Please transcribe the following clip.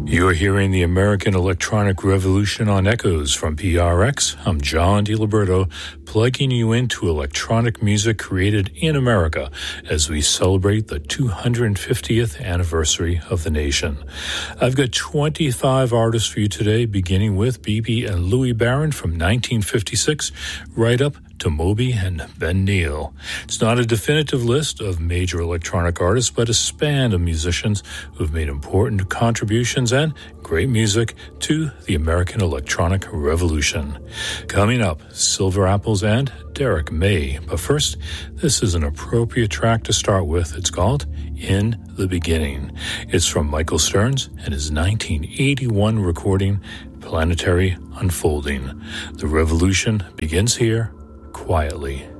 You're hearing the American Electronic Revolution on Echoes from PRX. I'm John DiLiberto, plugging you into electronic music created in America as we celebrate the 250th anniversary of the nation. I've got 25 artists for you today, beginning with BB and Louis Barron from 1956, right up to Moby and Ben Neal. It's not a definitive list of major electronic artists, but a span of musicians who've made important contributions and great music to the American Electronic Revolution. Coming up, Silver Apples and Derek May. But first, this is an appropriate track to start with. It's called In the Beginning. It's from Michael Stearns and his 1981 recording, Planetary Unfolding. The revolution begins here, quietly.